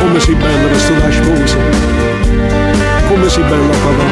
Come sei bella questa la sposa, come sei bella papà.